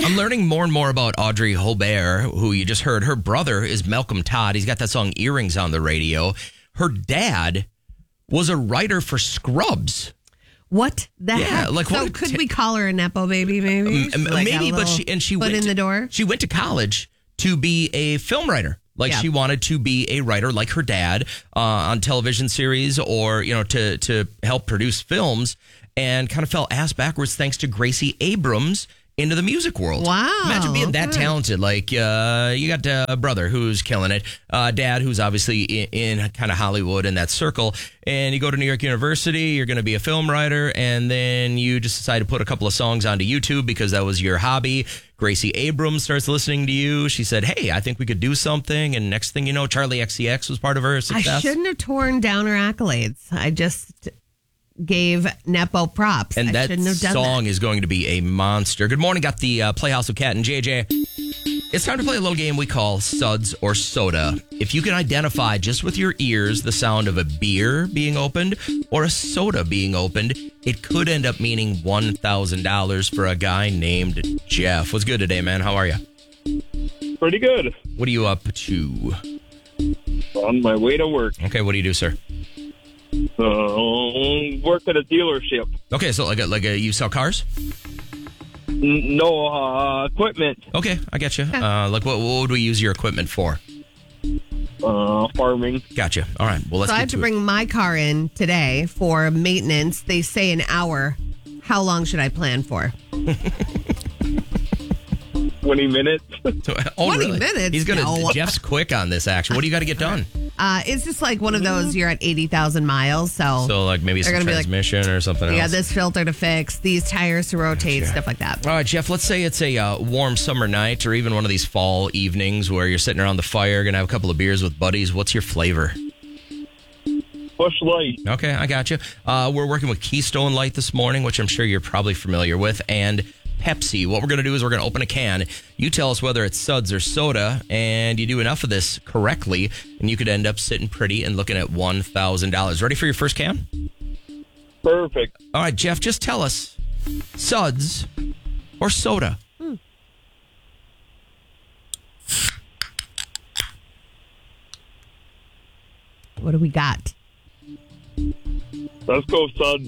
I'm learning more and more about Audrey Holbert, who you just heard. Her brother is Malcolm Todd. He's got that song Earrings on the radio. Her dad was a writer for Scrubs. What the heck? Like, so could we call her a Nepo baby, maybe? Maybe, but she went in the door. She went to college to be a film writer. She wanted to be a writer like her dad on television series or, to help produce films, and kind of fell ass backwards thanks to Gracie Abrams into the music world. Wow. Imagine being that talented. Like, you got a brother who's killing it, dad who's obviously in kind of Hollywood in that circle, and you go to New York University, you're going to be a film writer, and then you just decide to put a couple of songs onto YouTube because that was your hobby. Gracie Abrams starts listening to you. She said, hey, I think we could do something. And next thing you know, Charlie XCX was part of her success. I shouldn't have torn down her accolades. I just gave Nepo props. And that song is going to be a monster. Good morning. Got the Playhouse of Cat and JJ. It's time to play a little game we call Suds or Soda. If you can identify just with your ears the sound of a beer being opened or a soda being opened, it could end up meaning $1,000 for a guy named Jeff. What's good today, man? How are you? Pretty good. What are you up to? On my way to work. Okay, what do you do, sir? Work at a dealership. Okay, so like you sell cars? No, equipment. Okay, I get you. Like what would we use your equipment for? Farming. Gotcha. All right. Well, let's So I get have to to bring my car in today for maintenance. They say an hour. How long should I plan for? 20 minutes. 20 minutes? He's going to. No. Jeff's quick on this action. What do you got to get done? It's just like one of those, you're at 80,000 miles. So like maybe some transmission or something else. Yeah, this filter to fix, these tires to rotate, stuff like that. All right, Jeff, let's say it's a warm summer night or even one of these fall evenings where you're sitting around the fire, going to have a couple of beers with buddies. What's your flavor? Busch Light. Okay, I got you. We're working with Keystone Light this morning, which I'm sure you're probably familiar with, and Pepsi. What we're going to do is we're going to open a can. You tell us whether it's suds or soda, and you do enough of this correctly, and you could end up sitting pretty and looking at $1,000. Ready for your first can? Perfect. All right, Jeff, just tell us, suds or soda? What do we got? Let's go suds.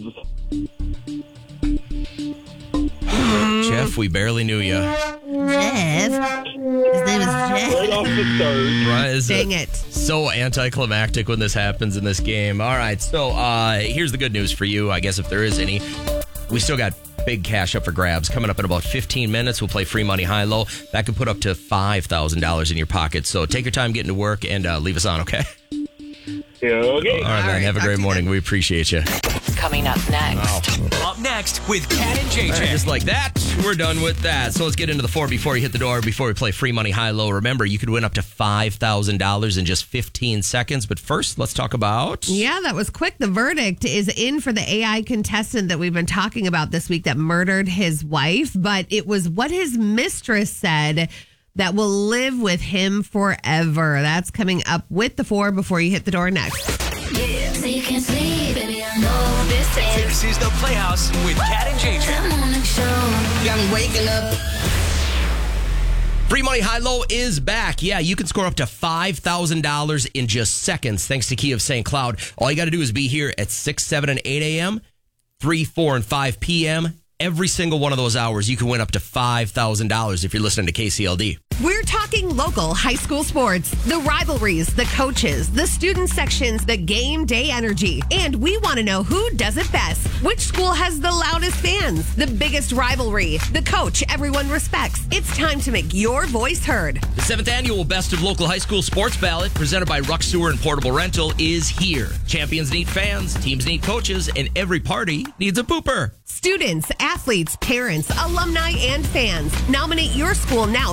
Jeff, we barely knew you. Jeff. His name is Jeff. Right off the start. Dang it. So anticlimactic when this happens in this game. All right, so here's the good news for you, I guess, if there is any. We still got big cash up for grabs. Coming up in about 15 minutes, we'll play free money high-low. That could put up to $5,000 in your pocket. So take your time getting to work and leave us on, okay? Yeah, okay. All right, man. Have a great morning. We appreciate you. Coming up next. Up next with Cat and JJ. Right, just like that, we're done with that. So let's get into the four before you hit the door, before we play free money high-low. Remember, you could win up to $5,000 in just 15 seconds. But first, let's talk about... Yeah, that was quick. The verdict is in for the AI contestant that we've been talking about this week that murdered his wife. But it was what his mistress said that will live with him forever. That's coming up with the four before you hit the door next. Yeah, so you can sleep, baby, I know This is the Playhouse with Cat and JJ. the morning show. I'm waking up. Free Money High-Low is back. Yeah, you can score up to $5,000 in just seconds thanks to Key of St. Cloud. All you got to do is be here at 6, 7, and 8 a.m., 3, 4, and 5 p.m., every single one of those hours, you can win up to $5,000 if you're listening to KCLD. We're talking local high school sports, the rivalries, the coaches, the student sections, the game day energy. And we want to know who does it best. Which school has the loudest fans, the biggest rivalry, the coach everyone respects. It's time to make your voice heard. The 7th annual Best of Local High School Sports Ballot, presented by Ruck Sewer and Portable Rental, is here. Champions need fans, teams need coaches, and every party needs a pooper. Students, athletes, parents, alumni, and fans. Nominate your school now through October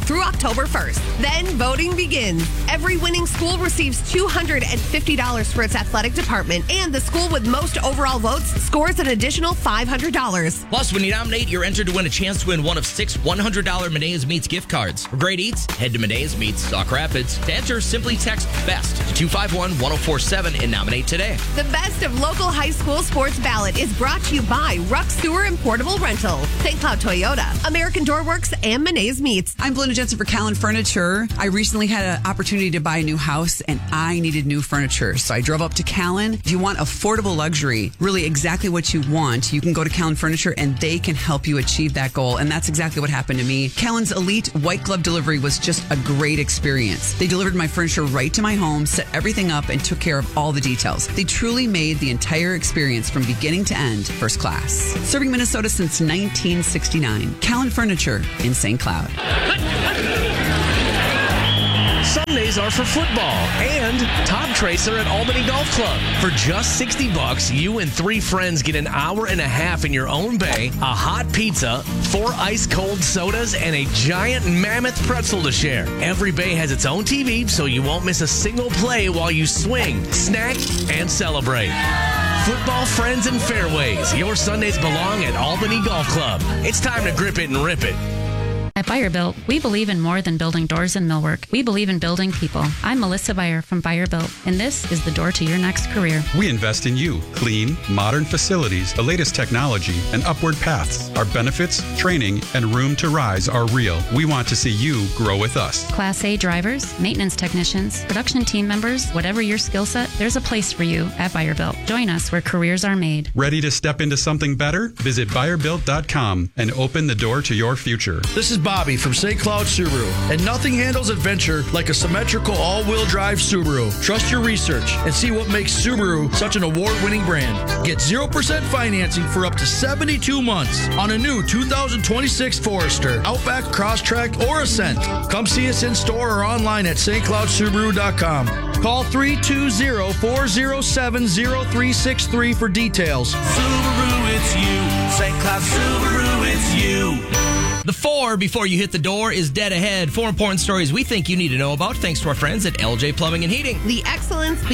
October 1st. Then voting begins. Every winning school receives $250 for its athletic department, and the school with most overall votes scores an additional $500. Plus, when you nominate, you're entered to win a chance to win one of 6 $100 Medea's Meats gift cards. For great eats, head to Medea's Meats, Sauk Rapids. To enter, simply text BEST to 251-1047 and nominate today. The Best of Local High School Sports Ballot is brought to you by Ruck Sewer and Portable Rental, St. Cloud Toyota, American Door Works, and Medea's Meats. I'm Belinda Jensen for Callan Furniture. I recently had an opportunity to buy a new house, and I needed new furniture. So I drove up to Callan. If you want affordable luxury, really exactly what you want, you can go to Callan Furniture, and they can help you achieve that goal. And that's exactly what happened to me. Callan's Elite White Glove Delivery was just a great experience. They delivered my furniture right to my home, set everything up, and took care of all the details. They truly made the entire experience from beginning to end first class. Serving Minnesota since 1969. Callan Furniture in St. Cloud. Sundays are for football and Top Tracer at Albany Golf Club. For just $60, you and 3 friends get an hour and a half in your own bay, a hot pizza, 4 ice-cold sodas, and a giant mammoth pretzel to share. Every bay has its own TV, so you won't miss a single play while you swing, snack, and celebrate. Football, friends, and fairways. Your Sundays belong at Albany Golf Club. It's time to grip it and rip it. At Buyer Built, we believe in more than building doors and millwork. We believe in building people. I'm Melissa Buyer from Buyer Built, and this is the door to your next career. We invest in you. Clean, modern facilities, the latest technology, and upward paths. Our benefits, training, and room to rise are real. We want to see you grow with us. Class A drivers, maintenance technicians, production team members, whatever your skill set, there's a place for you at Buyer Built. Join us where careers are made. Ready to step into something better? Visit BuyerBuilt.com and open the door to your future. This is Bobby from St. Cloud Subaru, and nothing handles adventure like a symmetrical all-wheel drive Subaru. Trust your research and see what makes Subaru such an award-winning brand. Get 0% financing for up to 72 months on a new 2026 Forester, Outback, Crosstrek, or Ascent. Come see us in store or online at stcloudsubaru.com. Call 320-407-0363 for details. Subaru, it's you. St. Cloud Subaru, it's you. The 4 before you hit the door is dead ahead. 4 important stories we think you need to know about thanks to our friends at LJ Plumbing and Heating. The excellence